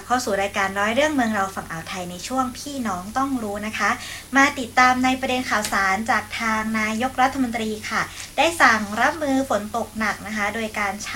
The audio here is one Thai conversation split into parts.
บเข้าสู่รายการร้อยเรื่องเมืองเราฝั่งอ่าวไทยในช่วงพี่น้องต้องรู้นะคะมาติดตามในประเด็นข่าวสารจากทางนายกรัฐมนตรีค่ะได้สั่งรับมือฝนตกหนักนะคะโดยการใช้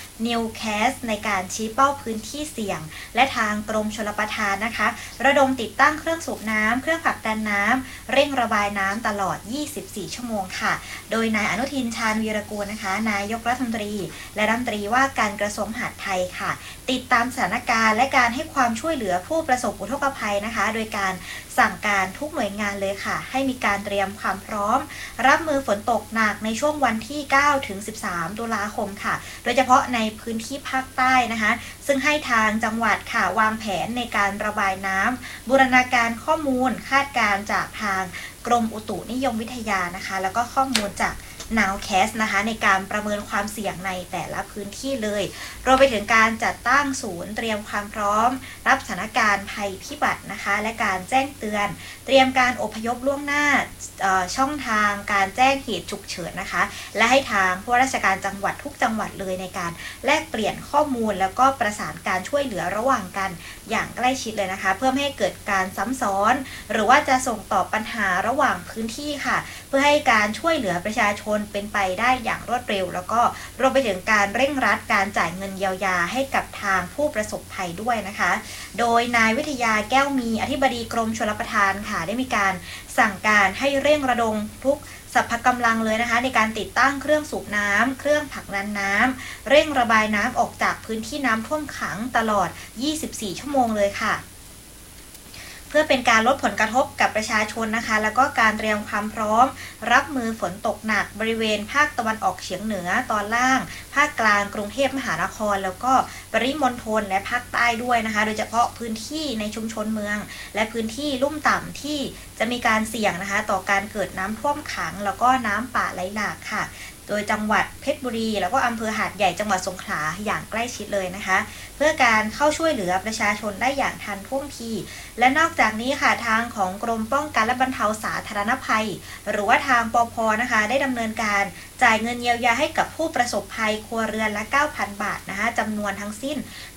Newcast ในการชี้เป้าพื้นที่เสี่ยงและทางกรมชลประทานนะคะระดมติดตั้งเครื่องสูบน้ำเครื่องผลักดันน้ำเร่งระบายน้ำตลอด24ชั่วโมงค่ะโดยนายอนุทินชาญวีรกูลนะคะนายกรัฐมนตรีและรัฐมนตรีว่าการกระทรวงมหาดไทยค่ะติดตามสถานการณ์และการให้ความช่วยเหลือผู้ประสบอุทกภัยนะคะโดยการสั่งการทุกหน่วยงานเลยค่ะให้มีการเตรียมความพร้อมรับมือฝนตกหนักในช่วงวันที่9ถึง13ตุลาคมค่ะโดยเฉพาะในพื้นที่ภาคใต้นะคะซึ่งให้ทางจังหวัดค่ะวางแผนในการระบายน้ำบูรณาการข้อมูลคาดการณ์จากทางกรมอุตุนิยมวิทยานะคะแล้วก็ข้อมูลจากNowcast นะคะในการประเมินความเสี่ยงในแต่ละพื้นที่เลยรวมไปถึงการจัดตั้งศูนย์เตรียมความพร้อมรับสถานการณ์ภัยพิบัตินะคะและการแจ้งเตือนเตรียมการอพยพล่วงหน้าช่องทางการแจ้งเหตุฉุกเฉินนะคะและให้ทางผู้ว่าราชการจังหวัดทุกจังหวัดเลยในการแลกเปลี่ยนข้อมูลแล้วก็ประสานการช่วยเหลือระหว่างกันอย่างใกล้ชิดเลยนะคะเพื่อไม่ให้เกิดการซ้ำซ้อนหรือว่าจะส่งต่อปัญหาระหว่างพื้นที่ค่ะเพื่อให้การช่วยเหลือประชาชนเป็นไปได้อย่างรวดเร็วแล้วก็รวมไปถึงการเร่งรัดการจ่ายเงินเยียวยาให้กับทางผู้ประสบภัยด้วยนะคะโดยนายวิทยาแก้วมีอธิบดีกรมชลประทานค่ะได้มีการสั่งการให้เร่งระดมทุกสรรพกำลังเลยนะคะในการติดตั้งเครื่องสูบน้ำเครื่องผลักดันน้ำเร่งระบายน้ำออกจากพื้นที่น้ำท่วมขังตลอด24ชั่วโมงเลยค่ะเพื่อเป็นการลดผลกระทบกับประชาชนนะคะแล้วก็การเตรียมความพร้อมรับมือฝนตกหนักบริเวณภาคตะวันออกเฉียงเหนือตอนล่างภาคกลางกรุงเทพมหานครแล้วก็ปริมณฑลและภาคใต้ด้วยนะคะโดยเฉพาะพื้นที่ในชุมชนเมืองและพื้นที่ลุ่มต่ำที่จะมีการเสี่ยงนะคะต่อการเกิดน้ำท่วมขังแล้วก็น้ำป่าไหลหลากค่ะโดยจังหวัดเพชรบุรีแล้วก็อำเภอหาดใหญ่จังหวัดสงขลาอย่างใกล้ชิดเลยนะคะเพื่อการเข้าช่วยเหลือประชาชนได้อย่างทันท่วงทีและนอกจากนี้ค่ะทางของกรมป้องกันและบรรเทาสาธารณภัยหรือว่าทางปภ.นะคะได้ดำเนินการจ่ายเงินเยียวยาให้กับผู้ประสบภัยครัวเรือนละ 9,000 บาทนะคะจำนวนทั้งสิ้น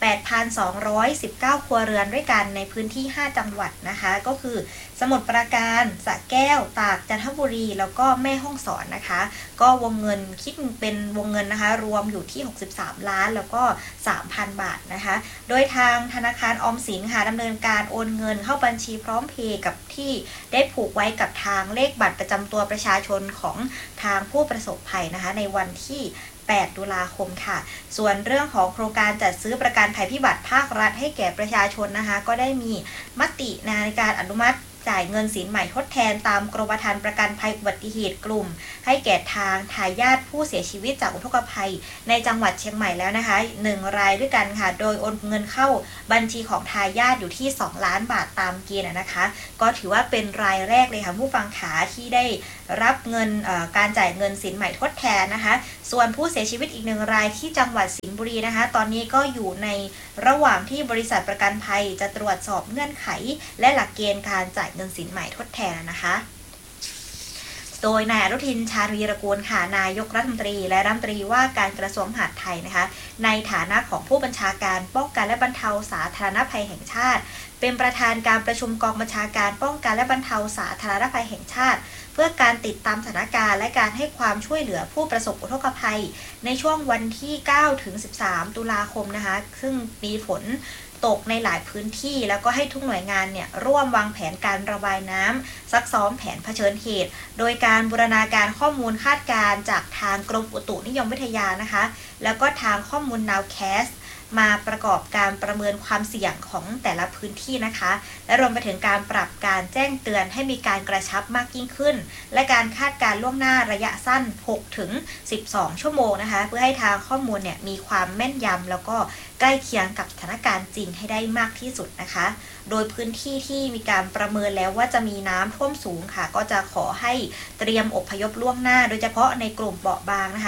8,219 ครัวเรือนด้วยกันในพื้นที่5จังหวัดนะคะก็คือสมุทรปราการสระแก้วตากจันทบุรีแล้วก็แม่ฮ่องสอนนะคะก็วงเงินคิดเป็นวงเงินนะคะรวมอยู่ที่63ล้านแล้วก็ 3,000 บาทนะคะโดยทางธนาคารออมสินค่ะดำเนินการโอนเงินเข้าบัญชีพร้อมเพย์กับที่ได้ผูกไว้กับทางเลขบัตรประจำตัวประชาชนของทางผู้ประสบภัยนะคะในวันที่8ตุลาคมค่ะส่วนเรื่องของโครงการจัดซื้อประกันภัยพิบัติภาครัฐให้แก่ประชาชนนะคะก็ได้มีมติในการอนุมัติจ่ายเงินสินใหม่ทดแทนตามกรมธรรม์ประกันภัยอุบัติเหตุกลุ่มให้แก่ทางทายาทผู้เสียชีวิตจากอุทกภัยในจังหวัดเชียงใหม่แล้วนะคะ1รายด้วยกันค่ะโดยโอนเงินเข้าบัญชีของทายาทอยู่ที่2ล้านบาทตามเกณฑ์นะคะก็ถือว่าเป็นรายแรกเลยค่ะผู้ฟังขาที่ได้รับเงินการจ่ายเงินสินใหม่ทดแทนนะคะส่วนผู้เสียชีวิตอีก1รายที่จังหวัดสิงห์บุรีนะคะตอนนี้ก็อยู่ในระหว่างที่บริษัทประกันภัยจะตรวจสอบเงื่อนไขและหลักเกณฑ์การจ่ายเงินสินใหม่ทดแทนนะคะโดยนายอนุทินชาญวีรกูลค่ะนายกรัฐมนตรีและรัฐมนตรีว่าการกระทรวงมหาดไทยนะคะในฐานะของผู้บัญชาการป้องกันและบรรเทาสาธารณภัยแห่งชาติเป็นประธานการประชุมกองบัญชาการป้องกันและบรรเทาสาธารณภัยแห่งชาติเพื่อการติดตามสถานการณ์และการให้ความช่วยเหลือผู้ประสบอุทกภัยในช่วงวันที่9ถึง13ตุลาคมนะคะซึ่งมีฝนตกในหลายพื้นที่แล้วก็ให้ทุกหน่วยงานเนี่ยร่วมวางแผนการระบายน้ำซักซ้อมแผนเผชิญเหตุโดยการบูรณาการข้อมูลคาดการณ์จากทางกรมอุตุนิยมวิทยานะคะแล้วก็ทางข้อมูล Nowcast มาประกอบการประเมินความเสี่ยงของแต่ละพื้นที่นะคะและรวมไปถึงการปรับการแจ้งเตือนให้มีการกระชับมากยิ่งขึ้นและการคาดการล่วงหน้าระยะสั้น6ถึง12ชั่วโมงนะคะเพื่อให้ทางข้อมูลเนี่ยมีความแม่นยำแล้วก็ใกล้เคียงกับสถานการณ์จริงให้ได้มากที่สุดนะคะโดยพื้นที่ที่มีการประเมินแล้วว่าจะมีน้ำท่วมสูงค่ะก็จะขอให้เตรียมอพยพล่วงหน้าโดยเฉพาะในกลุ่มเปราะบางนะคะ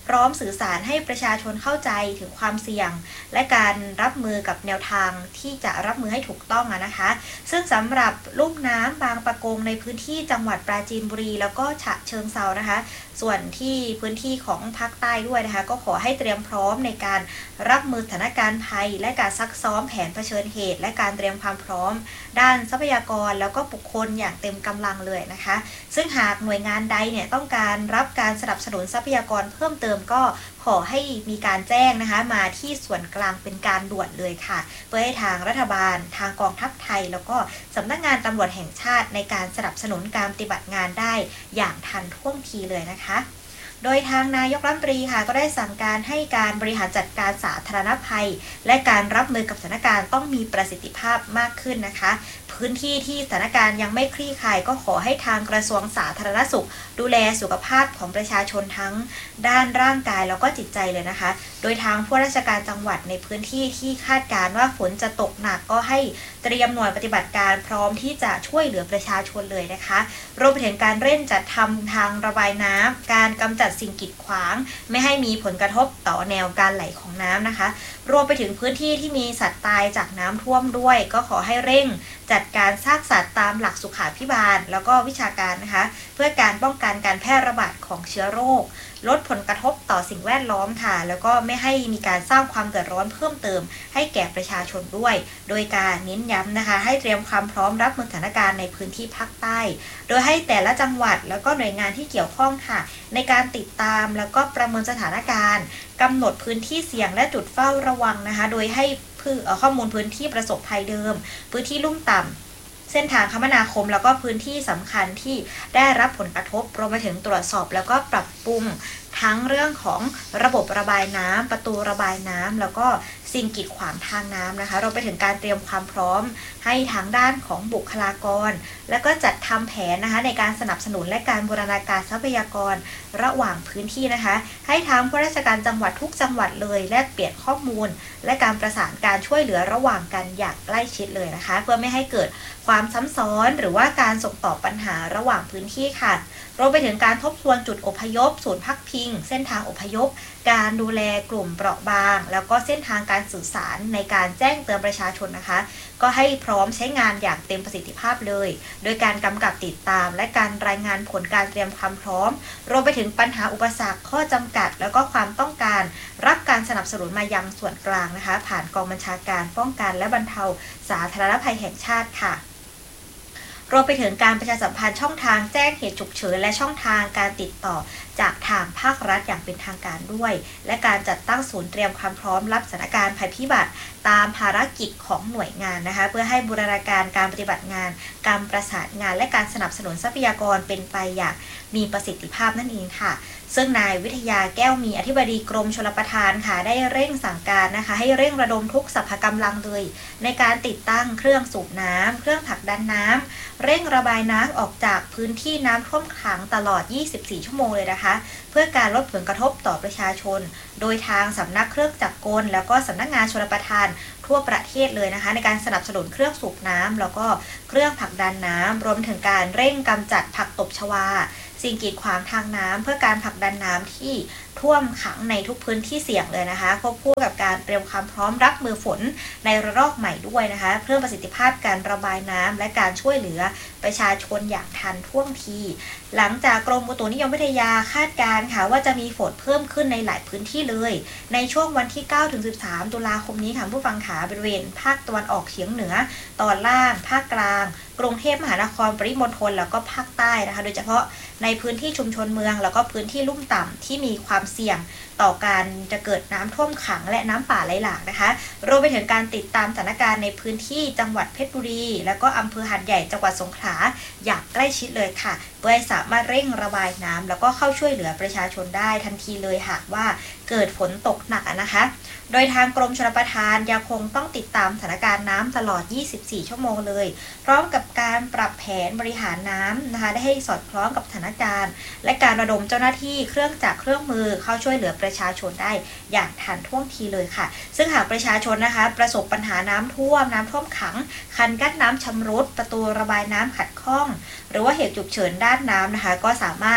พร้อมสื่อสารให้ประชาชนเข้าใจถึงความเสี่ยงและการรับมือกับแนวทางที่จะรับมือให้ถูกต้องนะคะซึ่งสำหรับลุ่มน้ำบางปะกงในพื้นที่จังหวัดปราจีนบุรีแล้วก็ฉะเชิงเทรานะคะส่วนที่พื้นที่ของภาคใต้ด้วยนะคะก็ขอให้เตรียมพร้อมในการรับมือสถานการณ์ภัยและการซักซ้อมแผนเผชิญเหตุและการเตรียมความพร้อมด้านทรัพยากรแล้วก็บุคคลอย่างเต็มกำลังเลยนะคะซึ่งหากหน่วยงานใดเนี่ยต้องการรับการสนับสนุนทรัพยากรเพิ่มเติมก็ขอให้มีการแจ้งนะคะมาที่ส่วนกลางเป็นการด่วนเลยค่ะเพื่อให้ทางรัฐบาลทางกองทัพไทยแล้วก็สำนักงานตำรวจแห่งชาติในการสนับสนุนการปฏิบัติงานได้อย่างทันท่วงทีเลยนะคะโดยทางนายกรัฐมนตรีค่ะก็ได้สั่งการให้การบริหารจัดการสาธารณภัยและการรับมือกับสถานการณ์ต้องมีประสิทธิภาพมากขึ้นนะคะพื้นที่ที่สถานการณ์ยังไม่คลี่คลายก็ขอให้ทางกระทรวงสาธารณสุขดูแลสุขภาพของประชาชนทั้งด้านร่างกายแล้วก็จิตใจเลยนะคะโดยทางผู้ราชการจังหวัดในพื้นที่ที่คาดการณ์ว่าฝนจะตกหนักก็ให้เตรียมหน่วยปฏิบัติการพร้อมที่จะช่วยเหลือประชาชนเลยนะคะรวมไปถึงการเร่งจัดทำทางระบายน้ำการกำจัดสิ่งกีดขวางไม่ให้มีผลกระทบต่อแนวการไหลของน้ำนะคะรวมไปถึงพื้นที่ที่มีสัตว์ตายจากน้ำท่วมด้วยก็ขอให้เร่งจัดการซากสัตว์ตามหลักสุขาภิบาลแล้วก็วิชาการนะคะเพื่อการป้องกันการแพร่ระบาดของเชื้อโรคลดผลกระทบต่อสิ่งแวดล้อมค่ะแล้วก็ไม่ให้มีการสร้างความเดือดร้อนเพิ่มเติมให้แก่ประชาชนด้วยโดยการเน้นย้ำนะคะให้เตรียมความพร้อมรับมือสถานการณ์ในพื้นที่ภาคใต้โดยให้แต่ละจังหวัดแล้วก็หน่วยงานที่เกี่ยวข้องค่ะในการติดตามแล้วก็ประเมินสถานการณ์กำหนดพื้นที่เสี่ยงและจุดเฝ้าระวังนะคะโดยให้ข้อมูลพื้นที่ประสบภัยเดิมพื้นที่ลุ่มต่ำเส้นทางคมนาคมแล้วก็พื้นที่สำคัญที่ได้รับผลกระทบรวมไปถึงตรวจสอบแล้วก็ปรับปรุงทั้งเรื่องของระบบระบายน้ำประตูระบายน้ำแล้วก็สิ่งกีดขวางทางน้ำนะคะเราไปถึงการเตรียมความพร้อมให้ทางด้านของบุคลากรแล้วก็จัดทำแผนนะคะในการสนับสนุนและการบูรณาการทรัพยากรระหว่างพื้นที่นะคะให้ทางผู้ราชการจังหวัดทุกจังหวัดเลยแลกเปลี่ยนข้อมูลและการประสานการช่วยเหลือระหว่างกันอย่างใกล้ชิดเลยนะคะเพื่อไม่ให้เกิดความซ้ำซ้อนหรือว่าการส่งต่อปัญหาระหว่างพื้นที่ค่ะรวมไปถึงการทบทวนจุดอพยพศูนย์พักพิงเส้นทางอพยพการดูแลกลุ่มเปราะบางแล้วก็เส้นทางการสื่อสารในการแจ้งเตือนประชาชนนะคะก็ให้พร้อมใช้งานอย่างเต็มประสิทธิภาพเลยโดยการกำกับติดตามและการรายงานผลการเตรียมความพร้อมรวมไปถึงปัญหาอุปสรรคข้อจำกัดแล้วก็ความต้องการรับการสนับสนุนมายังส่วนกลางนะคะผ่านกองบัญชาการป้องกันและบรรเทาสาธารณภัยแห่งชาติค่ะรวมไปถึงการประชาสัมพันธ์ช่องทางแจ้งเหตุฉุกเฉินและช่องทางการติดต่อจากทางภาครัฐอย่างเป็นทางการด้วยและการจัดตั้งศูนย์เตรียมความพร้อมรับสถานการณ์ภัยพิบัติตามภารกิจของหน่วยงานนะคะเพื่อให้บูรณาการการปฏิบัติงานการประสานงานและการสนับสนุนทรัพยากรเป็นไปอย่างมีประสิทธิภาพนั่นเองค่ะซึ่งนายวิทยาแก้วมีอธิบดีกรมชลประทานค่ะได้เร่งสั่งการนะคะให้เร่งระดมทุกสรรพกำลังเลยในการติดตั้งเครื่องสูบน้ำเครื่องผลักดันน้ำเร่งระบายน้ำออกจากพื้นที่น้ำท่วมขังตลอด 24 ชั่วโมงเลยนะคะเพื่อการลดผลกระทบต่อประชาชนโดยทางสำนักเครื่องจักรกลแล้วก็สำนักงานชลประทานทั่วประเทศเลยนะคะในการสนับสนุนเครื่องสูบน้ำแล้วก็เครื่องผลักดันน้ำรวมถึงการเร่งกำจัดผักตบชวาสิ่งกีดขวางทางน้ำเพื่อการผลักดันน้ำที่ท่วมขังในทุกพื้นที่เสี่ยงเลยนะคะควบคู่กับการเตรียมความพร้อมรับมือฝนในระลอกใหม่ด้วยนะคะเพิ่มประสิทธิภาพการระบายน้ำและการช่วยเหลือประชาชนอย่างทันท่วงทีหลังจากกรมอุตุนิยมวิทยาคาดการณ์ค่ะว่าจะมีฝนเพิ่มขึ้นในหลายพื้นที่เลยในช่วงวันที่ 9-13 ตุลาคมนี้ค่ะผู้ฟังขาบริเวณภาคตะวันออกเฉียงเหนือตอนล่างภาคกลางกรุงเทพมหานครปริมณฑลแล้วก็ภาคใต้นะคะโดยเฉพาะในพื้นที่ชุมชนเมืองแล้วก็พื้นที่ลุ่มต่ำที่มีความเสี่ยงต่อการจะเกิดน้ำท่วมขังและน้ำป่าไหลหลากนะคะรวมไปถึงการติดตามสถานการณ์ในพื้นที่จังหวัดเพชรบุรีแล้วก็อำเภอหาดใหญ่จังหวัดสงขลาอย่างใกล้ชิดเลยค่ะเพื่อให้สามารถเร่งระบายน้ำแล้วก็เข้าช่วยเหลือประชาชนได้ทันทีเลยหากว่าเกิดฝนตกหนักนะคะโดยทางกรมชลประทานยังคงต้องติดตามสถานการณ์น้ำตลอด 24 ชั่วโมงเลยพร้อมกับการปรับแผนบริหารน้ำนะคะได้ให้สอดคล้องกับสถานการณ์และการระดมเจ้าหน้าที่เครื่องจักรเครื่องมือเข้าช่วยเหลือประชาชนได้อย่างทันท่วงทีเลยค่ะซึ่งหากประชาชนนะคะประสบปัญหาน้ำท่วมขังคันกั้นน้ำชำรุดประตูระบายน้ำขัดข้องหรือว่าเหตุฉุกเฉินด้านน้ำนะคะก็สามารถ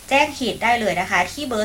แจ้งเหตุได้เลยนะคะที่เบอร์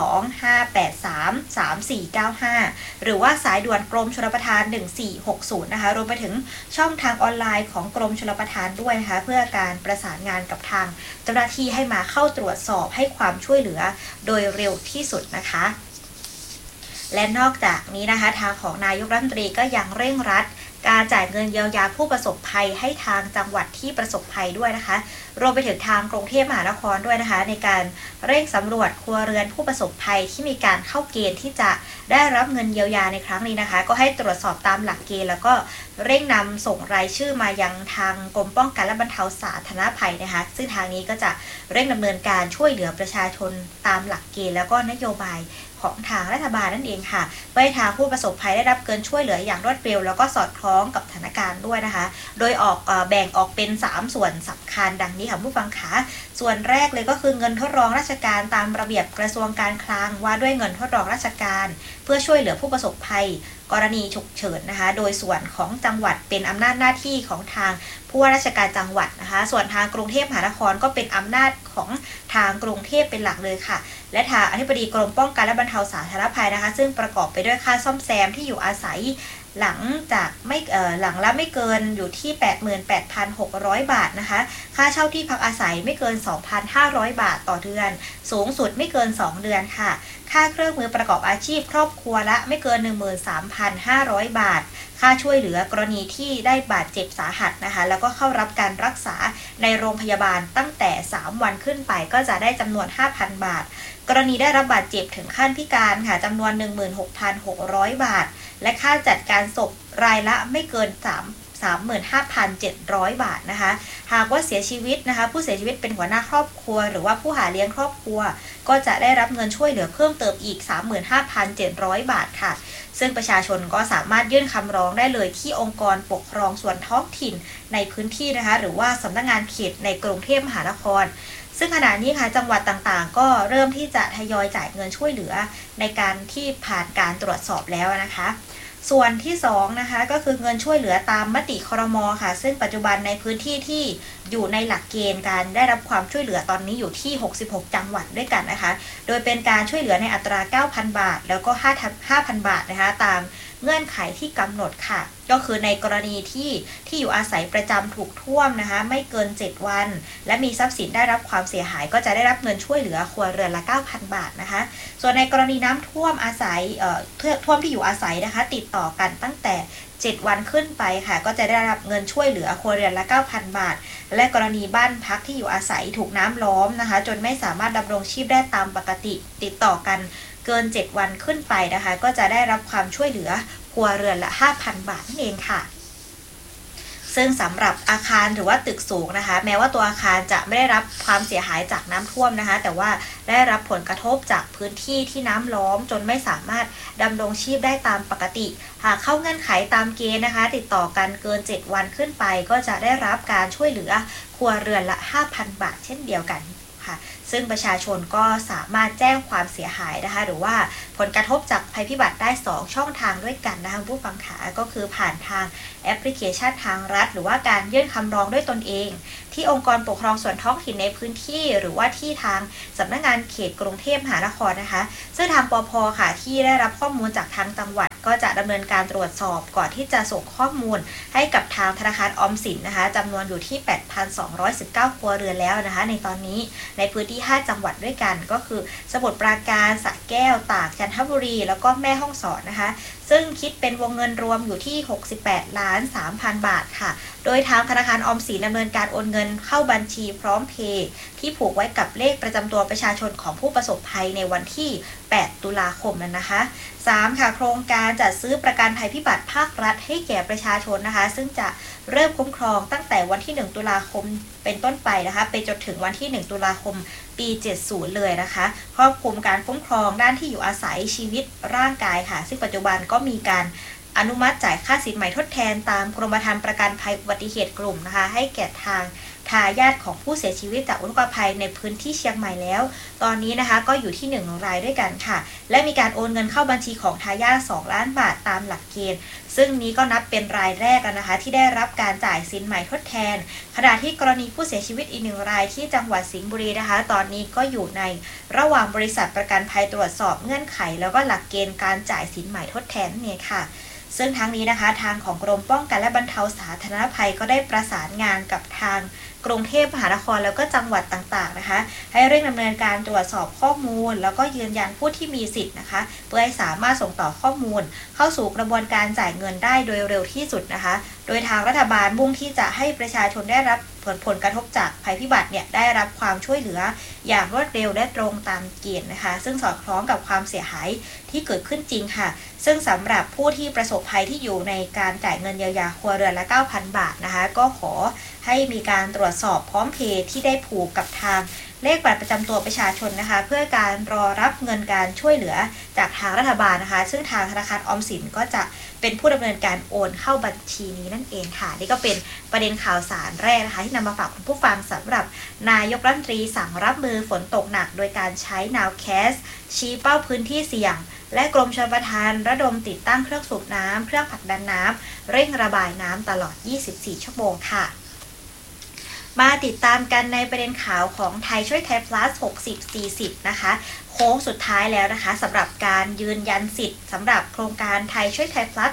02-583-3495 หรือว่าสายด่วนกรมชลประทาน 1460 นะคะรวมไปถึงช่องทางออนไลน์ของกรมชลประทานด้วยนะคะเพื่อการประสานงานกับทางเจ้าหน้าที่ให้มาเข้าตรวจสอบให้ความช่วยเหลือโดยเร็วที่สุดนะคะและนอกจากนี้นะคะทางของนายกรัฐมนตรีก็ยังเร่งรัดการจ่ายเงินเยียวยาผู้ประสบภัยให้ทางจังหวัดที่ประสบภัยด้วยนะคะรวมไปถึงทางกรุงเทพมหานครด้วยนะคะในการเร่งสำรวจครัวเรือนผู้ประสบภัยที่มีการเข้าเกณฑ์ที่จะได้รับเงินเยียวยาในครั้งนี้นะคะก็ให้ตรวจสอบตามหลักเกณฑ์แล้วก็เร่งนำส่งรายชื่อมายังทางกรมป้องกันและบรรเทาสาธารณภัยนะคะซึ่งทางนี้ก็จะเร่งดำเนินการช่วยเหลือประชาชนตามหลักเกณฑ์แล้วก็นโยบายของทางรัฐบาลนั่นเองค่ะเพื่อให้ทางผู้ประสบภัยได้รับเงินช่วยเหลืออย่างรวดเร็วแล้วก็สอดคล้องกับสถานการณ์ด้วยนะคะโดยแบ่งออกเป็น3ส่วนสำคัญดังนี้ค่ะผู้ฟังขาส่วนแรกเลยก็คือเงินทดลองราชการตามระเบียบกระทรวงการคลังว่าด้วยเงินทดลองราชการเพื่อช่วยเหลือผู้ประสบภัยกรณีฉุกเฉินนะคะโดยส่วนของจังหวัดเป็นอำนาจหน้าที่ของทางผู้ว่าราชการจังหวัดนะคะส่วนทางกรุงเทพมหานครก็เป็นอำนาจของทางกรุงเทพเป็นหลักเลยค่ะและทางอธิบดีกรมป้องกันและบรรเทาสาธารณภัยนะคะซึ่งประกอบไปด้วยค่าซ่อมแซมที่อยู่อาศัยหลังละไม่เกินอยู่ที่ 88,600 บาทนะคะค่าเช่าที่พักอาศัยไม่เกิน 2,500 บาทต่อเดือนสูงสุดไม่เกิน2เดือนค่ะค่าเครื่องมือประกอบอาชีพครอบครัวละไม่เกิน 13,500 บาทค่าช่วยเหลือกรณีที่ได้บาดเจ็บสาหัสนะคะแล้วก็เข้ารับการรักษาในโรงพยาบาลตั้งแต่3วันขึ้นไปก็จะได้จำนวน 5,000 บาทกรณีได้รับบาดเจ็บถึงขั้นพิการค่ะจำนวน 16,600 บาทและค่าจัดการศพรายละไม่เกิน35,700 บาทนะคะหากว่าเสียชีวิตนะคะผู้เสียชีวิตเป็นหัวหน้าครอบครัวหรือว่าผู้หาเลี้ยงครอบครัวก็จะได้รับเงินช่วยเหลือเพิ่มเติมอีก 35,700 บาทค่ะซึ่งประชาชนก็สามารถยื่นคำร้องได้เลยที่องค์กรปกครองส่วนท้องถิ่นในพื้นที่นะคะหรือว่าสำนักงานเขตในกรุงเทพมหานครซึ่งขณะนี้ค่ะจังหวัดต่างๆก็เริ่มที่จะทยอยจ่ายเงินช่วยเหลือในการที่ผ่านการตรวจสอบแล้วนะคะส่วนที่2นะคะก็คือเงินช่วยเหลือตามมติครม.ค่ะซึ่งปัจจุบันในพื้นที่ที่อยู่ในหลักเกณฑ์การได้รับความช่วยเหลือตอนนี้อยู่ที่66จังหวัดด้วยกันนะคะโดยเป็นการช่วยเหลือในอัตรา 9,000 บาทแล้วก็5,000 บาทนะคะตามเงื่อนไขที่กำหนดค่ะก็คือในกรณีที่อยู่อาศัยประจำถูกท่วมนะคะไม่เกิน7วันและมีทรัพย์สินได้รับความเสียหายก็จะได้รับเงินช่วยเหลือครัวเรือนละ 9,000 บาทนะคะส่วนในกรณีน้ำท่วมอาศัยท่วมที่อยู่อาศัยนะคะติดต่อกันตั้งแต่7วันขึ้นไปค่ะก็จะได้รับเงินช่วยเหลือครัวเรือนละ 9,000 บาทและกรณีบ้านพักที่อยู่อาศัยถูกน้ำล้อมนะคะจนไม่สามารถดำรงชีพได้ตามปกติติดต่อกันเกิน7วันขึ้นไปนะคะก็จะได้รับความช่วยเหลือครัวเรือนละ 5,000 บาทนั่นเองค่ะซึ่งสำหรับอาคารหรือว่าตึกสูงนะคะแม้ว่าตัวอาคารจะไม่ได้รับความเสียหายจากน้ำท่วมนะคะแต่ว่าได้รับผลกระทบจากพื้นที่ที่น้ำล้อมจนไม่สามารถดำรงชีพได้ตามปกติหากเข้าเงื่อนไขตามเกณฑ์นะคะติดต่อกันเกิน7วันขึ้นไปก็จะได้รับการช่วยเหลือครัวเรือนละ 5,000 บาทเช่นเดียวกันซึ่งประชาชนก็สามารถแจ้งความเสียหายนะคะหรือว่าผลกระทบจากภัยพิบัติได้2ช่องทางด้วยกันนะคะผู้ฟังขาก็คือผ่านทางแอปพลิเคชันทางรัฐหรือว่าการยื่นคำร้องด้วยตนเองที่องค์กรปกครองส่วนท้องถิ่นในพื้นที่หรือว่าที่ทางสำนักงานเขตกรุงเทพมหานครนะคะซึ่งทางปภ.ค่ะที่ได้รับข้อมูลจากทางจังหวัดก็จะดำเนินการตรวจสอบก่อนที่จะส่งข้อมูลให้กับทางธนาคารออมสินนะคะจำนวนอยู่ที่ 8,219 ครัวเรือนแล้วนะคะในตอนนี้ในพื้นที่5จังหวัดด้วยกันก็คือสมุทรปราการสระแก้วตากจันทบุรีแล้วก็แม่ฮ่องสอนนะคะซึ่งคิดเป็นวงเงินรวมอยู่ที่ 68,300,000 บาทค่ะโดยทางธนาคารออมสินดำเนินการโอนเงินเข้าบัญชีพร้อมเพย์ที่ผูกไว้กับเลขประจำตัวประชาชนของผู้ประสบภัยในวันที่8ตุลาคมนั้นนะคะ3ค่ะโครงการจัดซื้อประกันภัยพิบัติภาครัฐให้แก่ประชาชนนะคะซึ่งจะเริ่มคุ้มครองตั้งแต่วันที่1ตุลาคมเป็นต้นไปนะคะไปจนถึงวันที่1ตุลาคมปี70เลยนะคะครอบคลุมการคุ้มครองด้านที่อยู่อาศัยชีวิตร่างกายค่ะซึ่งปัจจุบันก็มีการอนุมัติจ่ายค่าสินใหม่ทดแทนตามกรมธรรม์ประกันภัยอุบัติเหตุกลุ่มนะคะให้แก่ทางทายาทของผู้เสียชีวิตจากอุทกภัยในพื้นที่เชียงใหม่แล้วตอนนี้นะคะก็อยู่ที่1รายด้วยกันค่ะและมีการโอนเงินเข้าบัญชีของทายาท2ล้านบาทตามหลักเกณฑ์ซึ่งนี้ก็นับเป็นรายแรกนะคะที่ได้รับการจ่ายสินใหม่ทดแทนขณะที่กรณีผู้เสียชีวิตอีก1รายที่จังหวัดสิงห์บุรีนะคะตอนนี้ก็อยู่ในระหว่างบริษัทประกันภัยตรวจสอบเงื่อนไขแล้วก็หลักเกณฑ์การจ่ายสินใหม่ทดแทนเนี่ยค่ะซึ่งทั้งนี้นะคะทางของกรมป้องกันและบรรเทาสาธารณภัยก็ได้ประสานงานกับทางกรุงเทพมหานครแล้วก็จังหวัดต่างๆนะคะให้เร่งดำเนินการตรวจสอบข้อมูลแล้วก็ยืนยันผู้ที่มีสิทธิ์นะคะเพื่อให้สามารถส่งต่อข้อมูลเข้าสู่กระบวนการจ่ายเงินได้โดยเร็วที่สุดนะคะโดยทางรัฐบาลมุ่งที่จะให้ประชาชนได้รับผลกระทบจากภัยพิบัติเนี่ยได้รับความช่วยเหลืออย่างรวดเร็วและตรงตามเกณฑ์นะคะซึ่งสอดคล้องกับความเสียหายที่เกิดขึ้นจริงค่ะซึ่งสำหรับผู้ที่ประสบภัยที่อยู่ในการจ่ายเงินเยียวยาครัวเรือนละ 9,000 บาทนะคะก็ขอให้มีการตรวจสอบพร้อมเพย์ที่ได้ผูกกับทางเลขบัตรประจำตัวประชาชนนะคะเพื่อการรอรับเงินการช่วยเหลือจากทางรัฐบาลนะคะซึ่งทางธนาคารออมสินก็จะเป็นผู้ดำเนินการโอนเข้าบัญชีนี้นั่นเองค่ะนี่ก็เป็นประเด็นข่าวสารแรกนะคะที่นำมาฝากคุณผู้ฟังสำหรับนายกรัฐมนตรีสั่งรับมือฝนตกหนักโดยการใช้ Nowcast ชี้เป้าพื้นที่เสี่ยงและกรมชลประทานระดมติดตั้งเครื่องสูบน้ำเครื่องผลักดันน้ำเร่งระบายน้ำตลอด 24 ชั่วโมงค่ะมาติดตามกันในประเด็นข่าวของไทยช่วยไทย plus 60-40 นะคะโค้งสุดท้ายแล้วนะคะสำหรับการยืนยันสิทธิ์สำหรับโครงการไทยช่วยไทย plus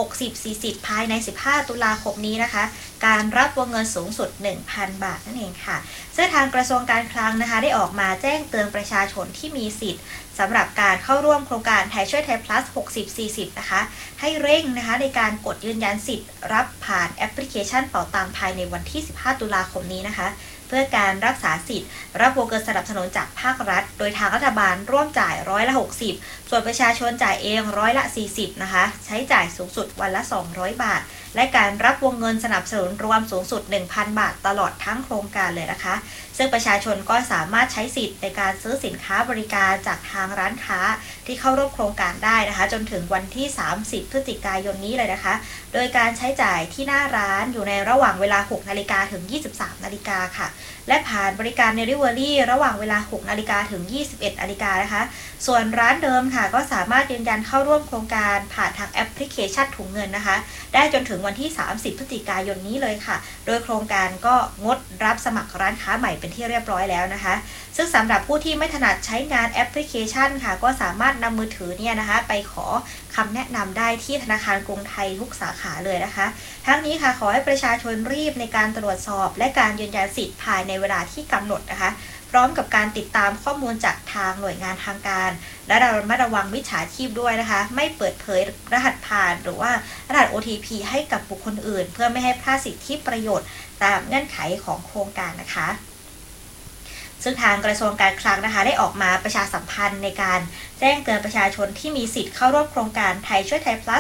60-40 ภายใน 15 ตุลาคมนี้นะคะการรับวงเงินสูงสุด 1,000 บาทนั่นเองค่ะซึ่งทางกระทรวงการคลังนะคะได้ออกมาแจ้งเตือนประชาชนที่มีสิทธิ์สำหรับการเข้าร่วมโครงการไทยช่วยไทย plus 60-40 นะคะให้เร่งนะคะในการกดยืนยันสิทธิ์รับผ่านแอปพลิเคชันเป๋าตังภายในวันที่ 15 ตุลาคมนี้นะคะเพื่อการรักษาสิทธิ์รับวงเงินสนับสนุนจากภาครัฐโดยทางรัฐบาลร่วมจ่าย60%ส่วนประชาชนจ่ายเอง40%นะคะใช้จ่ายสูงสุดวันละ200 บาทและการรับวงเงินสนับสนุนรวมสูงสุด 1,000 บาทตลอดทั้งโครงการเลยนะคะซึ่งประชาชนก็สามารถใช้สิทธิ์ในการซื้อสินค้าบริการจากทางร้านค้าที่เข้าร่วมโครงการได้นะคะจนถึงวันที่ 30 พฤศจิกายนนี้เลยนะคะโดยการใช้จ่ายที่หน้าร้านอยู่ในระหว่างเวลา 6 นาฬิกาถึง 23 นาฬิกาค่ะและผ่านบริการ Delivery ระหว่างเวลา 6 นาฬิกาถึง 21 นาฬิกานะคะส่วนร้านเดิมค่ะก็สามารถยืนยันเข้าร่วมโครงการผ่านทางแอปพลิเคชันถุงเงินนะคะได้จนถึงวันที่ 30 พฤศจิกายนนี้เลยค่ะโดยโครงการก็งดรับสมัครร้านค้าใหม่เป็นที่เรียบร้อยแล้วนะคะซึ่งสำหรับผู้ที่ไม่ถนัดใช้งานแอปพลิเคชันค่ะก็สามารถนำมือถือเนี่ยนะคะไปขอคำแนะนำได้ที่ธนาคารกรุงไทยทุกสาขาเลยนะคะทั้งนี้ค่ะขอให้ประชาชนรีบในการตรวจสอบและการยืนยันสิทธิ์ภายในเวลาที่กำหนดนะคะพร้อมกับการติดตามข้อมูลจากทางหน่วยงานทางการและระมัดระวังมิจฉาชีพด้วยนะคะไม่เปิดเผยรหัสผ่านหรือว่ารหัส OTP ให้กับบุคคลอื่นเพื่อไม่ให้พลาดสิทธิประโยชน์ตามเงื่อนไขของโครงการนะคะซึ่งทางกระทรวงการคลังนะคะได้ออกมาประชาสัมพันธ์ในการแจ้งเตือนประชาชนที่มีสิทธิ์เข้าร่วมโครงการไทยช่วยไทย plus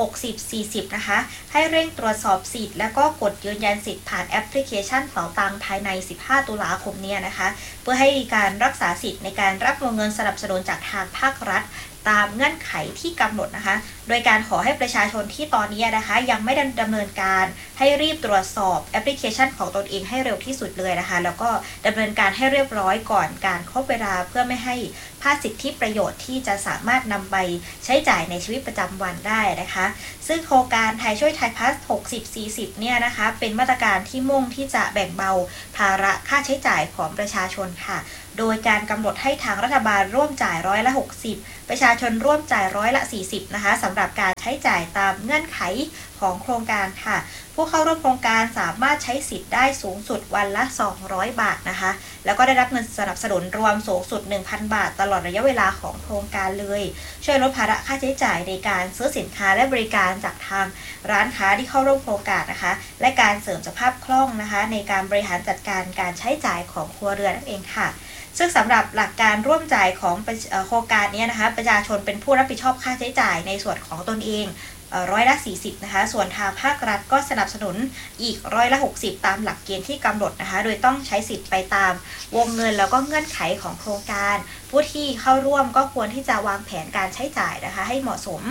60-40 นะคะให้เร่งตรวจสอบสิทธิ์และก็กดยืนยันสิทธิ์ผ่านแอปพลิเคชันเป๋าตังภายใน 15 ตุลาคมนี้นะคะเพื่อให้การรักษาสิทธิ์ในการรับวงเงินสนับสนุนจากทางภาครัฐตามเงื่อนไขที่กำหนดนะคะโดยการขอให้ประชาชนที่ตอนนี้นะคะยังไม่ดำเนินการให้รีบตรวจสอบแอปพลิเคชันของตนเองให้เร็วที่สุดเลยนะคะแล้วก็ดำเนินการให้เรียบร้อยก่อนการครบเวลาเพื่อไม่ให้พลาดสิทธิประโยชน์ที่จะสามารถนำไปใช้จ่ายในชีวิตประจำวันได้นะคะซึ่งโครงการไทยช่วยไทย plus 60-40 เนี่ยนะคะเป็นมาตรการที่มุ่งที่จะแบ่งเบาภาระค่าใช้จ่ายของประชาชนค่ะโดยการกำหนดให้ทางรัฐบาลร่วมจ่าย60%ประชาชนร่วมจ่าย40%นะคะสำหรับการใช้จ่ายตามเงื่อนไขของโครงการค่ะผู้เข้าร่วมโครงการสามารถใช้สิทธิ์ได้สูงสุดวันละ200 บาทนะคะแล้วก็ได้รับเงินสนับสนุนรวมสูงสุด 1,000 บาทตลอดระยะเวลาของโครงการเลยช่วยลดภาระค่าใช้จ่ายในการซื้อสินค้าและบริการจากทางร้านค้าที่เข้าร่วมโครงการนะคะและการเสริมสภาพคล่องนะคะในการบริหารจัดการการใช้จ่ายของครัวเรือนนั่นเองค่ะซึ่งสำหรับหลักการร่วมจ่ายของโครงการนี้นะคะประชาชนเป็นผู้รับผิดชอบค่าใช้จ่ายในส่วนของตนเอง40%นะคะส่วนทางภาครัฐก็สนับสนุนอีก60%ตามหลักเกณฑ์ที่กำหนดนะคะโดยต้องใช้สิทธิ์ไปตามวงเงินแล้วก็เงื่อนไขของโครงการผู้ที่เข้าร่วมก็ควรที่จะวางแผนการใช้จ่ายนะคะให้เหมาะสม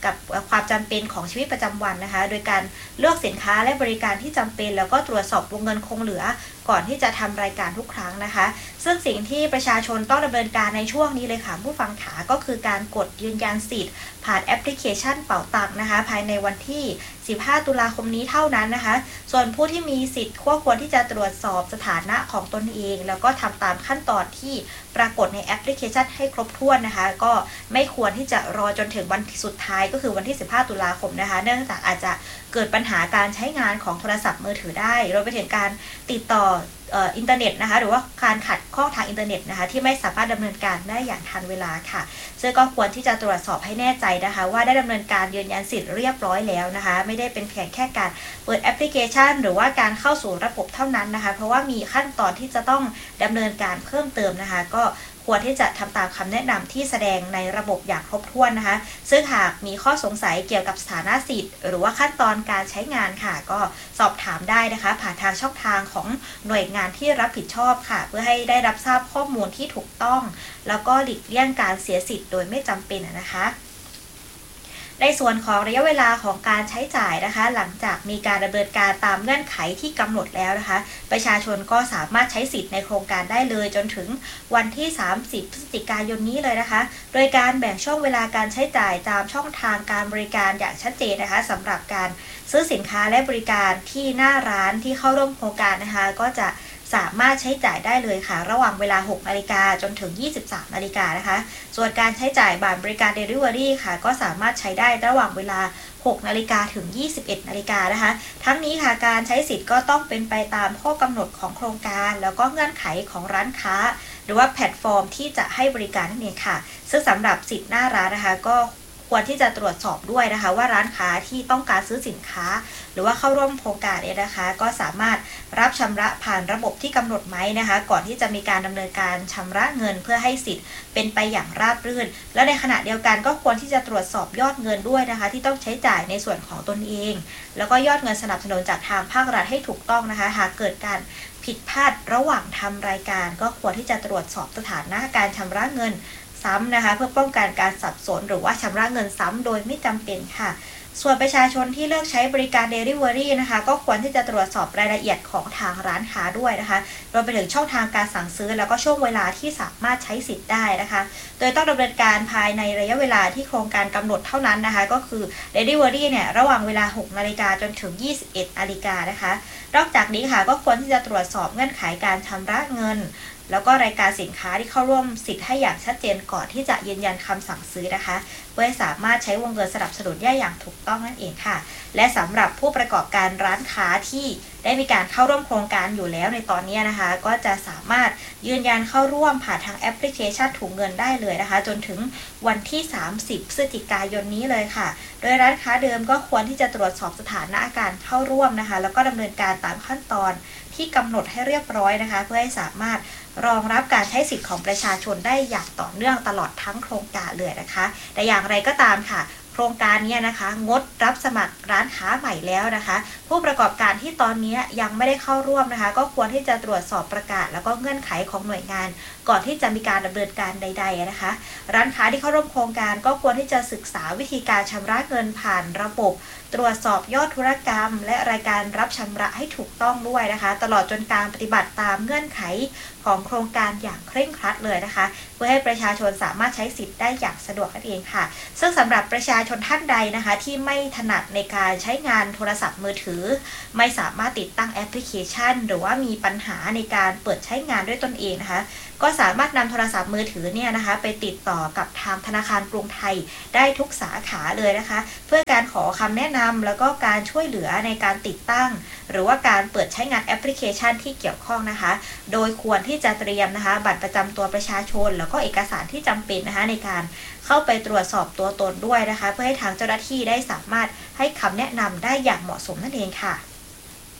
กับความจำเป็นของชีวิตประจำวันนะคะโดยการเลือกสินค้าและบริการที่จำเป็นแล้วก็ตรวจสอบวงเงินคงเหลือก่อนที่จะทำรายการทุกครั้งนะคะซึ่งสิ่งที่ประชาชนต้องดำเนินการในช่วงนี้เลยค่ะผู้ฟังขาก็คือการกดยืนยันสิทธิ์ผ่านแอปพลิเคชันเป๋าตังนะคะภายในวันที่15 ตุลาคมนี้เท่านั้นนะคะส่วนผู้ที่มีสิทธิ์ควรที่จะตรวจสอบสถานะของตนเองแล้วก็ทำตามขั้นตอนที่ปรากฏในแอปพลิเคชันให้ครบถ้วนนะคะก็ไม่ควรที่จะรอจนถึงวันสุดท้ายก็คือวันที่15 ตุลาคมนะคะเนื่องจากอาจจะเกิดปัญหาการใช้งานของโทรศัพท์มือถือได้รวมไปถึงการติดต่ออินเทอร์เน็ตนะคะหรือว่าการขัดข้องทางอินเทอร์เน็ตนะคะที่ไม่สามารถดำเนินการได้อย่างทันเวลาค่ะซึ่งก็ควรที่จะตรวจสอบให้แน่ใจนะคะว่าได้ดำเนินการยืนยันสิทธิ์เรียบร้อยแล้วนะคะไม่ได้เป็นเพียงแค่การเปิดแอปพลิเคชันหรือว่าการเข้าสู่ระบบเท่านั้นนะคะเพราะว่ามีขั้นตอนที่จะต้องดำเนินการเพิ่มเติมนะคะก็ควรที่จะทำตามคำแนะนำที่แสดงในระบบอย่างครบถ้วนนะคะซึ่งหากมีข้อสงสัยเกี่ยวกับสถานะสิทธิ์หรือว่าขั้นตอนการใช้งานค่ะก็สอบถามได้นะคะผ่านทางช่องทางของหน่วยงานที่รับผิดชอบค่ะเพื่อให้ได้รับทราบข้อมูลที่ถูกต้องแล้วก็หลีกเลี่ยงการเสียสิทธิ์โดยไม่จำเป็นนะคะในส่วนของระยะเวลาของการใช้จ่ายนะคะหลังจากมีการดำเนินการตามเงื่อนไขที่กำหนดแล้วนะคะประชาชนก็สามารถใช้สิทธิ์ในโครงการได้เลยจนถึงวันที่30 พฤศจิกายนนี้เลยนะคะโดยการแบ่งช่วงเวลาการใช้จ่ายตามช่องทางการบริการอย่างชัดเจนนะคะสำหรับการซื้อสินค้าและบริการที่หน้าร้านที่เข้าร่วมโครงการนะคะก็จะสามารถใช้จ่ายได้เลยค่ะระหว่างเวลา 6 นาฬิกาจนถึง 23 นาฬิกานะคะส่วนการใช้จ่ายบัตรบริการ Delivery ค่ะก็สามารถใช้ได้ระหว่างเวลา 6 นาฬิกาถึง 21 นาฬิกานะคะทั้งนี้ค่ะการใช้สิทธิ์ก็ต้องเป็นไปตามข้อกำหนดของโครงการแล้วก็เงื่อนไขของร้านค้าหรือว่าแพลตฟอร์มที่จะให้บริการนั่นเองค่ะซึ่งสำหรับสิทธิ์หน้าร้านนะคะก็ควรที่จะตรวจสอบด้วยนะคะว่าร้านค้าที่ต้องการซื้อสินค้าหรือว่าเข้าร่วมโครงการเนี่ยนะคะก็สามารถรับชำระผ่านระบบที่กำหนดไหมนะคะก่อนที่จะมีการดำเนินการชำระเงินเพื่อให้สิทธิ์เป็นไปอย่างราบรื่นและในขณะเดียวกันก็ควรที่จะตรวจสอบยอดเงินด้วยนะคะที่ต้องใช้จ่ายในส่วนของตนเองแล้วก็ยอดเงินสนับสนุนจากทางภาครัฐให้ถูกต้องนะคะหากเกิดการผิดพลาดระหว่างทำรายการก็ควรที่จะตรวจสอบสถานะการชำระเงินซ้ำนะคะเพื่อป้องกันการสับสนหรือว่าชำระเงินซ้ำโดยไม่จำเป็นค่ะส่วนประชาชนที่เลือกใช้บริการ Delivery นะคะก็ควรที่จะตรวจสอบรายละเอียดของทางร้านค้าด้วยนะคะรวมไปถึงช่องทางการสั่งซื้อแล้วก็ช่วงเวลาที่สามารถใช้สิทธิ์ได้นะคะโดยต้องดำเนินการภายในระยะเวลาที่โครงการกำหนดเท่านั้นนะคะก็คือ Delivery เนี่ยระหว่างเวลา 6 นาฬิกาจนถึง 21 นาฬิกานะคะนอกจากนี้ค่ะก็ควรที่จะตรวจสอบเงื่อนไขการชำระเงินแล้วก็รายการสินค้าที่เข้าร่วมสิทธิ์ให้อย่างชัดเจนก่อนที่จะยืนยันคำสั่งซื้อนะคะเพื่อให้สามารถใช้วงเงินสนับสนุนได้อย่างถูกต้องนั่นเองค่ะและสำหรับผู้ประกอบการร้านค้าที่ได้มีการเข้าร่วมโครงการอยู่แล้วในตอนนี้นะคะก็จะสามารถยืนยันเข้าร่วมผ่านทางแอปพลิเคชันถุงเงินได้เลยนะคะจนถึงวันที่30 พฤศจิกายนนี้เลยค่ะโดยร้านค้าเดิมก็ควรที่จะตรวจสอบสถานะการเข้าร่วมนะคะแล้วก็ดำเนินการตามขั้นตอนที่กำหนดให้เรียบร้อยนะคะเพื่อให้สามารถรองรับการใช้สิทธิ์ของประชาชนได้อย่างต่อเนื่องตลอดทั้งโครงการเลยนะคะแต่อย่างไรก็ตามค่ะโครงการนี้นะคะงดรับสมัครร้านค้าใหม่แล้วนะคะผู้ประกอบการที่ตอนนี้ยังไม่ได้เข้าร่วมนะคะก็ควรที่จะตรวจสอบประกาศแล้วก็เงื่อนไขของหน่วยงานก่อนที่จะมีการดำเนินการใดๆนะคะร้านค้าที่เข้าร่วมโครงการก็ควรที่จะศึกษาวิธีการชำระเงินผ่านระบบตรวจสอบยอดธุรกรรมและรายการรับชำระให้ถูกต้องด้วยนะคะตลอดจนการปฏิบัติตามเงื่อนไขของโครงการอย่างเคร่งครัดเลยนะคะเพื่อให้ประชาชนสามารถใช้สิทธิ์ได้อย่างสะดวกนั่นเองค่ะซึ่งสำหรับประชาชนท่านใดนะคะที่ไม่ถนัดในการใช้งานโทรศัพท์มือถือไม่สามารถติดตั้งแอปพลิเคชันหรือว่ามีปัญหาในการเปิดใช้งานด้วยตนเองนะคะก็สามารถนำโทรศัพท์มือถือเนี่ยนะคะไปติดต่อกับทางธนาคารกรุงไทยได้ทุกสาขาเลยนะคะเพื่อการขอคำแนะนำแล้วก็การช่วยเหลือในการติดตั้งหรือว่าการเปิดใช้งานแอปพลิเคชันที่เกี่ยวข้องนะคะโดยควรที่จะเตรียมนะคะบัตรประจำตัวประชาชนแล้วก็เอกสารที่จำเป็นนะคะในการเข้าไปตรวจสอบตัวตนด้วยนะคะเพื่อให้ทางเจ้าหน้าที่ได้สามารถให้คำแนะนำได้อย่างเหมาะสมนั่นเองค่ะ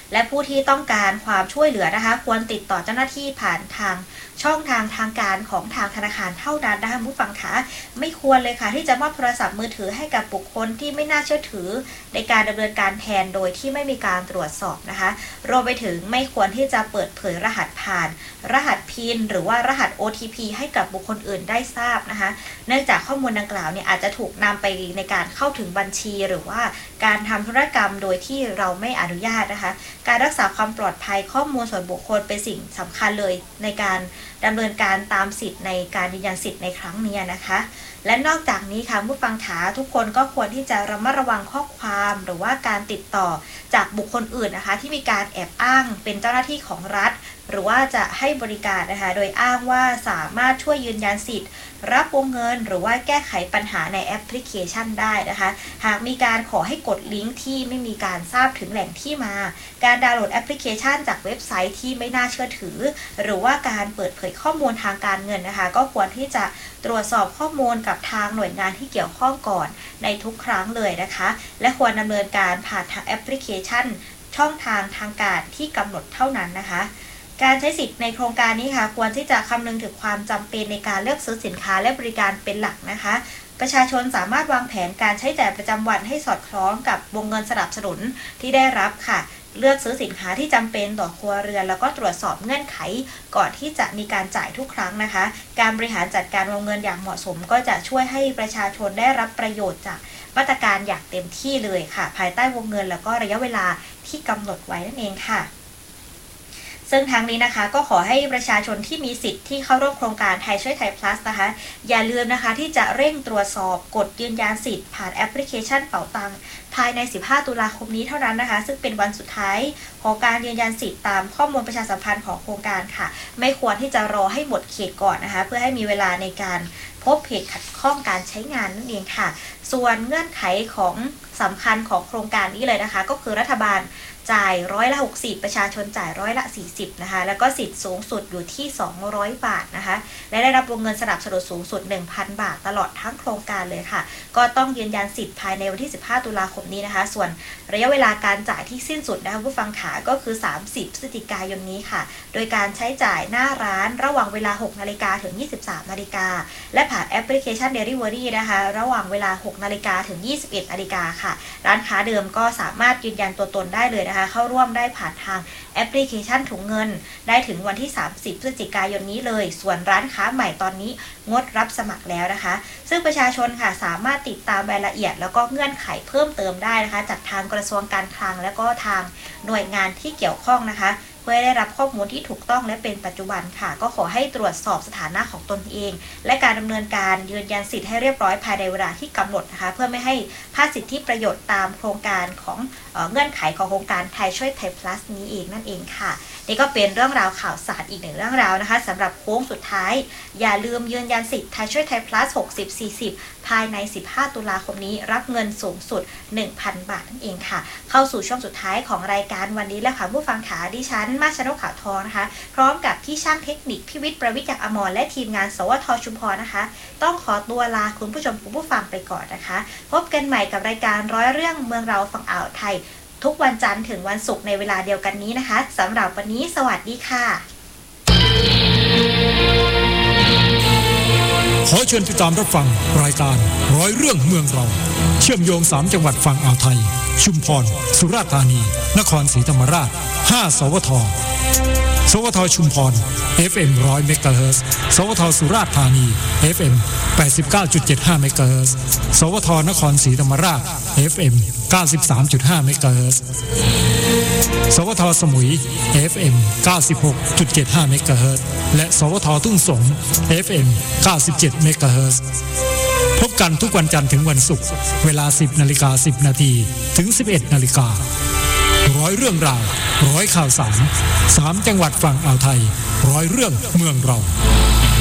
และผู้ที่ต้องการความช่วยเหลือนะคะควรติดต่อเจ้าหน้าที่ผ่านทางช่องทางการของทางธนาคารเท่านั้นนะคะผู้ฟังคะไม่ควรเลยค่ะที่จะมอบโทรศัพท์มือถือให้กับบุคคลที่ไม่น่าเชื่อถือในการดำเนินการแทนโดยที่ไม่มีการตรวจสอบนะคะรวมไปถึงไม่ควรที่จะเปิดเผยรหัสผ่านรหัสพินหรือว่ารหัส OTP ให้กับบุคคลอื่นได้ทราบนะคะเนื่องจากข้อมูลดังกล่าวเนี่ยอาจจะถูกนำไปในการเข้าถึงบัญชีหรือว่าการทำธุรกรรมโดยที่เราไม่อนุญาตนะคะการรักษาความปลอดภัยข้อมูลส่วนบุคคลเป็นสิ่งสำคัญเลยในการดำเนินการตามสิทธิ์ในการยืนยันสิทธิ์ในครั้งนี้นะคะและนอกจากนี้ค่ะผู้ฟังขาทุกคนก็ควรที่จะระมัดระวังข้อความหรือว่าการติดต่อจากบุคคลอื่นนะคะที่มีการแอบอ้างเป็นเจ้าหน้าที่ของรัฐหรือว่าจะให้บริการนะคะโดยอ้างว่าสามารถช่วยยืนยันสิทธิ์รับวงเงินหรือว่าแก้ไขปัญหาในแอปพลิเคชันได้นะคะหากมีการขอให้กดลิงก์ที่ไม่มีการทราบถึงแหล่งที่มาการดาวน์โหลดแอปพลิเคชันจากเว็บไซต์ที่ไม่น่าเชื่อถือหรือว่าการเปิดเผยข้อมูลทางการเงินนะคะก็ควรที่จะตรวจสอบข้อมูลกับทางหน่วยงานที่เกี่ยวข้องก่อนในทุกครั้งเลยนะคะและควรดำเนินการผ่านทางแอปพลิเคชันช่องทางการที่กำหนดเท่านั้นนะคะการใช้สิทธิ์ในโครงการนี้ค่ะควรที่จะคำนึงถึงความจำเป็นในการเลือกซื้อสินค้าและบริการเป็นหลักนะคะประชาชนสามารถวางแผนการใช้จ่ายประจำวันให้สอดคล้องกับวงเงินสนับสนุนที่ได้รับค่ะเลือกซื้อสินค้าที่จำเป็นต่อครัวเรือนแล้วก็ตรวจสอบเงื่อนไขก่อนที่จะมีการจ่ายทุกครั้งนะคะการบริหารจัดการวงเงินอย่างเหมาะสมก็จะช่วยให้ประชาชนได้รับประโยชน์จากมาตรการอย่างเต็มที่เลยค่ะภายใต้วงเงินแล้วก็ระยะเวลาที่กำหนดไว้นั่นเองค่ะซึ่งทางนี้นะคะก็ขอให้ประชาชนที่มีสิทธิ์ที่เข้าร่วมโครงการไทยช่วยไทย plus นะคะอย่าลืมนะคะที่จะเร่งตรวจสอบกดยืนยันสิทธิ์ผ่านแอปพลิเคชันเป๋าตังค์ภายใน15ตุลาคมนี้เท่านั้นนะคะซึ่งเป็นวันสุดท้ายของการยืนยันสิทธิ์ตามข้อมูลประชาสัมพันธ์ของโครงการค่ะไม่ควรที่จะรอให้หมดเขตก่อนนะคะเพื่อให้มีเวลาในการพบเหตุขัดข้องการใช้งานนั่นเองค่ะส่วนเงื่อนไขของสำคัญของโครงการนี้เลยนะคะก็คือรัฐบาลจ่าย60%ประชาชนจ่าย40%นะคะแล้วก็สิทธิ์สูงสุดอยู่ที่200 บาทนะคะและได้รับวงเงินสนับสนุนสูงสุด 1,000 บาทตลอดทั้งโครงการเลยค่ะก็ต้องยืนยันสิทธิ์ภายในวันที่15ตุลาคมนี้นะคะส่วนระยะเวลาการจ่ายที่สิ้นสุดนะคะผู้ฟังขาก็คือ30พฤศจิกายนนี้ค่ะโดยการใช้จ่ายหน้าร้านระหว่างเวลา 6 นาฬิกาถึง 23 นาฬิกาและผ่านแอปพลิเคชัน Delivery นะคะระหว่างเวลา 6 นาฬิกาถึง 21 นาฬิกาค่ะร้านค้าเดิมก็สามารถยืนยันตัวตนได้เลยนะคะเข้าร่วมได้ผ่านทางแอปพลิเคชันถุงเงินได้ถึงวันที่30พฤศจิกายนนี้เลยส่วนร้านค้าใหม่ตอนนี้งดรับสมัครแล้วนะคะซึ่งประชาชนค่ะสามารถติดตามรายละเอียดแล้วก็เงื่อนไขเพิ่มเติมได้นะคะจากทางกระทรวงการคลังและก็ทางหน่วยงานที่เกี่ยวข้องนะคะเพื่อได้รับข้อมูลที่ถูกต้องและเป็นปัจจุบันค่ะก็ขอให้ตรวจสอบสถานะของตนเองและการดำเนินการยืนยันสิทธิ์ให้เรียบร้อยภายในเวลาที่กำหนดนะคะเพื่อไม่ให้พลาดสิทธิประโยชน์ตามโครงการของเงื่อนไขของโครงการไทยช่วยไทย plus นี้เองนั่นเองค่ะนี่ก็เป็นเรื่องราวข่าวสารอีกหนึ่งเรื่องราวนะคะสำหรับโค้งสุดท้ายอย่าลืมยืนยันสิทธิ์ไทยช่วยไทย plus 60-40ภายใน15ตุลาคมนี้รับเงินสูงสุด 1,000 บาทนั่นเองค่ะเข้าสู่ช่วงสุดท้ายของรายการวันนี้แล้วค่ะผู้ฟังขาดิฉันมาชนกขาวทองนะคะพร้อมกับพี่ช่างเทคนิคพี่วิทย์ประวิทย์จากอมรและทีมงานสวทชุมพรนะคะต้องขอตัวลาคุณผู้ชมคุณผู้ฟังไปก่อนนะคะพบกันใหม่กับรายการร้อยเรื่องเมืองเราฝั่งอ่าวไทยทุกวันจันทร์ถึงวันศุกร์ในเวลาเดียวกันนี้นะคะสำหรับวันนี้สวัสดีค่ะขอเชิญติดตามรับฟังรายการร้อยเรื่องเมืองเราเชื่อมโยง3จังหวัดฝั่งอ่าวไทยชุมพรสุราษฎร์ธานีนครศรีธรรมราช5สวทสวทชุมพร FM 100 เมกะเฮิรตซ์สวทสุราษฎร์ธานี FM 89.75 เมกะเฮิรตซ์สวทนครศรีธรรมราช FM 93.5 เมกะเฮิรตซ์สวทสมุย FM 96.75 เมกะเฮิรตซ์และสวททุ่งสง FM 97 เมกะเฮิรตซ์พบกันทุกวันจันทร์ถึงวันศุกร์เวลา 10:10 น.ถึง 11:00 น.ร้อยเรื่องราวร้อยข่าวสาร3จังหวัดฝั่งอ่าวไทยร้อยเรื่องเมืองเรา